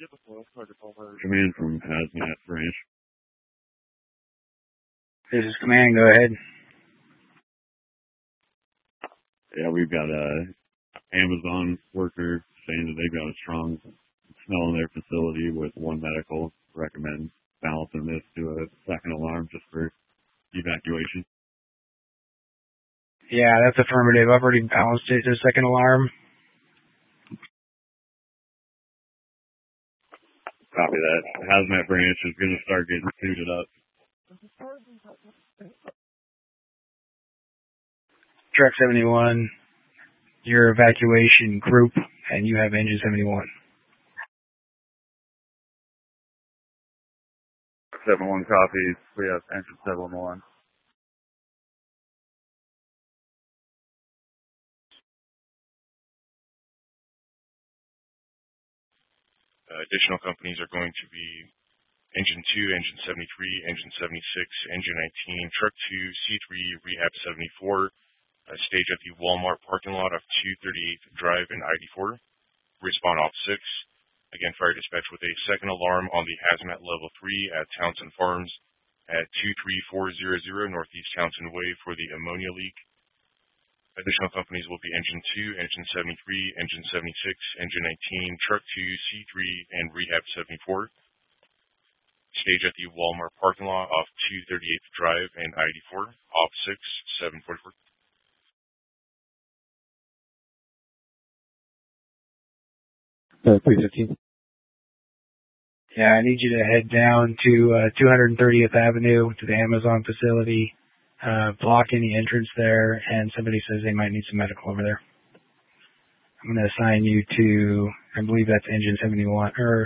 Command from Hazmat Branch. This is Command, go ahead. Yeah, we've got a Amazon worker saying that they've got a strong smell in their facility with one medical. Recommend balancing this to a second alarm just for evacuation. Yeah, that's affirmative. I've already balanced it to a second alarm. Copy that. Hazmat Branch is going to start getting suited up. Truck 71, your evacuation group, and you have engine 71. 71 copies. We have engine 71. Additional companies are going to be Engine 2, Engine 73, Engine 76, Engine 19, Truck 2, C3, Rehab 74, stage at the Walmart parking lot of 238th Drive in ID4. Respond off 6. Again, fire dispatch with a second alarm on the Hazmat Level 3 at Townsend Farms at 23400 Northeast Townsend Way for the ammonia leak. Additional companies will be Engine 2, Engine 73, Engine 76, Engine 19, Truck 2, C3, and Rehab 74. Stage at the Walmart parking lot off 238th Drive and ID4, off 6, 744. 315. Yeah, I need you to head down to 230th Avenue to the Amazon facility. Block any entrance there, and somebody says they might need some medical over there. I'm going to assign you to, I believe that's Engine 71, or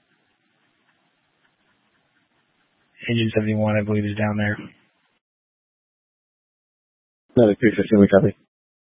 Engine 71, I believe, is down there. No, 315, we copy.